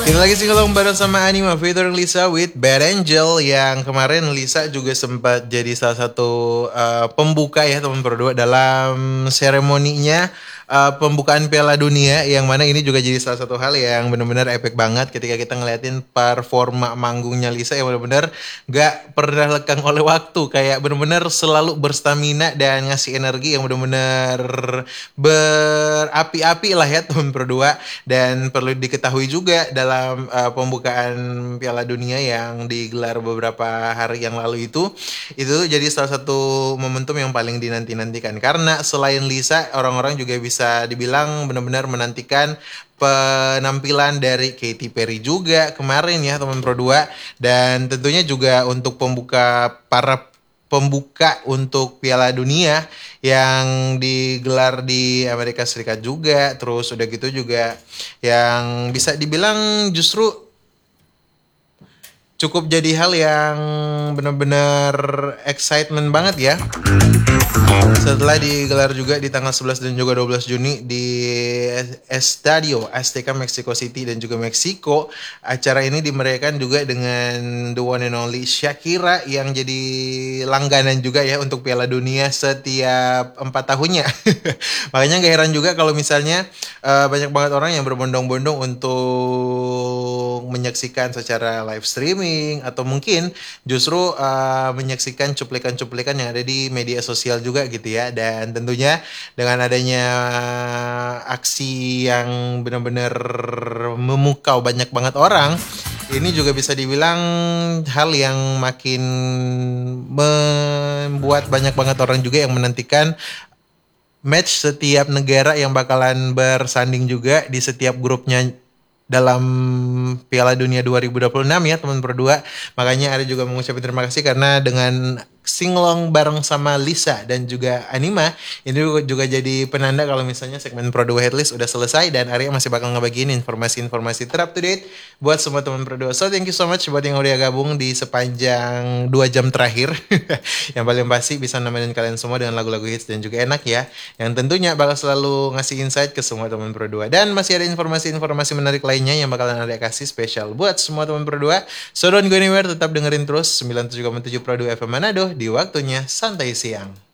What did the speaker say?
Kita lagi singelong bareng sama Anima featuring Lisa with Bad Angel. Yang kemarin Lisa juga sempat jadi salah satu pembuka ya teman berdua dalam seremoninya pembukaan Piala Dunia, yang mana ini juga jadi salah satu hal yang benar-benar epic banget ketika kita ngeliatin performa manggungnya Lisa yang benar-benar gak pernah lekang oleh waktu, kayak benar-benar selalu berstamina dan ngasih energi yang benar-benar berapi-api lah ya teman berdua. Dan perlu diketahui juga dalam pembukaan Piala Dunia yang digelar beberapa hari yang lalu itu jadi salah satu momentum yang paling dinanti-nantikan, karena selain Lisa, orang-orang juga bisa dibilang benar-benar menantikan penampilan dari Katy Perry juga kemarin ya teman Pro 2. Dan tentunya juga untuk pembuka untuk Piala Dunia yang digelar di Amerika Serikat juga. Terus udah gitu juga yang bisa dibilang justru cukup jadi hal yang benar-benar excitement banget ya. Setelah digelar juga di tanggal 11 dan juga 12 Juni di Estadio Azteca Mexico City dan juga Meksiko. Acara ini dimeriahkan juga dengan the one and only Shakira yang jadi langganan juga ya untuk Piala Dunia setiap 4 tahunnya. Makanya gak heran juga kalau misalnya banyak banget orang yang berbondong-bondong untuk menyaksikan secara live streaming, atau mungkin justru menyaksikan cuplikan-cuplikan yang ada di media sosial juga gitu ya. Dan tentunya dengan adanya aksi yang benar-benar memukau banyak banget orang, ini juga bisa dibilang hal yang makin membuat banyak banget orang juga yang menantikan match setiap negara yang bakalan bersanding juga di setiap grupnya dalam Piala Dunia 2026 ya teman berdua. Makanya Ari juga mengucapkan terima kasih karena dengan singlong bareng sama Lisa dan juga Anima, ini juga jadi penanda kalau misalnya segmen Pro 2 Headlist udah selesai, dan Ari masih bakal ngebagiin informasi-informasi ter-up to date buat semua teman Pro 2. So thank you so much buat yang udah gabung di sepanjang 2 jam terakhir. Yang paling pasti bisa nemenin kalian semua dengan lagu-lagu hits dan juga enak ya, yang tentunya bakal selalu ngasih insight ke semua teman Pro 2. Dan masih ada informasi-informasi menarik lainnya yang bakalan ada kasih spesial buat semua teman Pro 2. So don't go anywhere, tetap dengerin terus 97,7 Pro 2 FM Manado di waktunya santai siang.